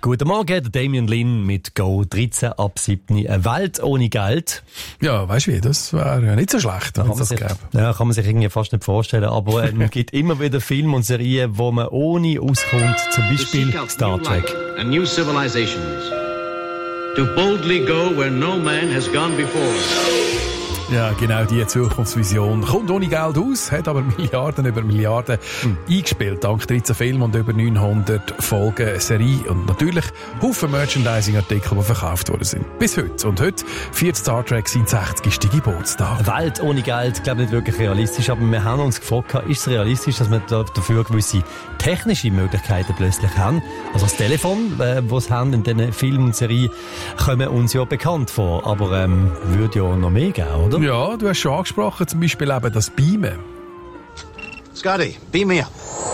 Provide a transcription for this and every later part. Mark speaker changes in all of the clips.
Speaker 1: Guten Morgen, der Damien Lin mit Go 13 ab 7. Eine Welt ohne Geld.
Speaker 2: Ja, weißt du wie, das wäre ja nicht so schlecht, wenn es das gäbe.
Speaker 1: Ja, kann man sich irgendwie fast nicht vorstellen, aber es gibt immer wieder Filme und Serien, wo man ohne auskommt, zum Beispiel Star Trek.
Speaker 3: And new civilizations. To boldly go where no man has gone before.
Speaker 2: Ja, genau, die Zukunftsvision kommt ohne Geld aus, hat aber Milliarden über Milliarden eingespielt, dank 13 Filmen und über 900 Folgen Serie und natürlich Haufen Merchandising-Artikel, die verkauft worden sind. Bis heute. Und heute feiert Star Trek seinen 60. Geburtstag.
Speaker 1: Eine Welt ohne Geld, glaube ich, nicht wirklich realistisch, aber wir haben uns gefragt, ist es realistisch, dass wir dafür gewisse technische Möglichkeiten plötzlich haben? Also das Telefon, das wir haben in diesen Filmen und Serien, kommen uns ja bekannt vor, aber würde ja noch mehr geben, oder?
Speaker 2: Ja, du hast schon angesprochen, zum Beispiel eben das Beamen.
Speaker 4: Scotty, beam me up.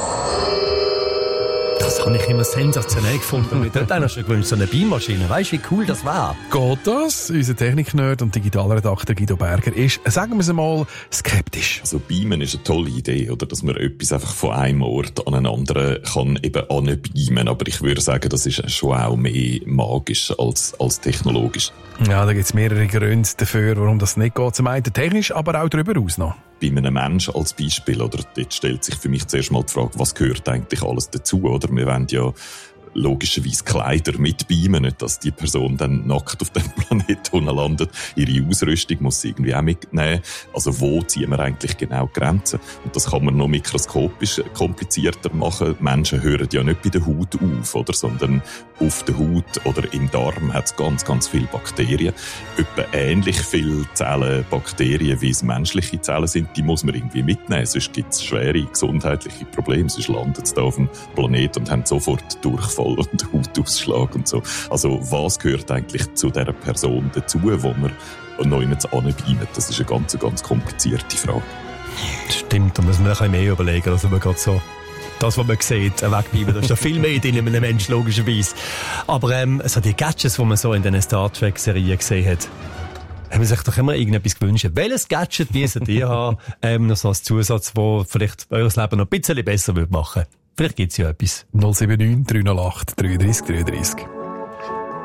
Speaker 1: Das habe ich immer sensationell gefunden. Ich hätte einer schon gewünscht, so eine Beammaschine. Weißt du, wie cool das war?
Speaker 2: Geht das? Unser Technik-Nerd und Digitalredakteur Guido Berger ist, sagen wir es einmal, skeptisch.
Speaker 5: Also Beamen ist eine tolle Idee, oder? Dass man etwas einfach von einem Ort an einen anderen kann eben anbeamen. Aber ich würde sagen, das ist schon auch mehr magisch als technologisch.
Speaker 2: Ja, da gibt es mehrere Gründe dafür, warum das nicht geht. Zum einen technisch, aber auch darüber hinaus noch.
Speaker 5: Bei einem Menschen als Beispiel, oder? Dort stellt sich für mich zuerst mal die Frage, was gehört eigentlich alles dazu, oder? Wir wollen ja logischerweise Kleider mitbeamen, nicht, dass die Person dann nackt auf dem Planeten landet. Ihre Ausrüstung muss sie irgendwie auch mitnehmen. Also wo ziehen wir eigentlich genau Grenzen? Und das kann man noch mikroskopisch komplizierter machen. Menschen hören ja nicht bei der Haut auf, oder? Sondern auf der Haut oder im Darm hat es ganz, ganz viele Bakterien. Etwa ähnlich viele Zellen, Bakterien, wie es menschliche Zellen sind, die muss man irgendwie mitnehmen. Sonst gibt es schwere gesundheitliche Probleme. Sonst landet es da auf dem Planeten und haben sofort Durchfall und Hautausschlag und so. Also was gehört eigentlich zu dieser Person dazu, wo man neu anbeamen? Das ist eine ganz, ganz komplizierte Frage.
Speaker 1: Stimmt, da muss man ein bisschen mehr überlegen, also man gerade so das, was man sieht, wegbeamen, da ist da viel mehr drin in einem Menschen, logischerweise. Aber so die Gadgets, die man so in diesen Star Trek-Serien gesehen hat, haben wir sich doch immer irgendetwas gewünscht. Welches Gadget müssen die haben, noch so als Zusatz, das vielleicht euer Leben noch ein bisschen besser machen würde? Vielleicht gibt es ja etwas.
Speaker 2: 079 308 33 33.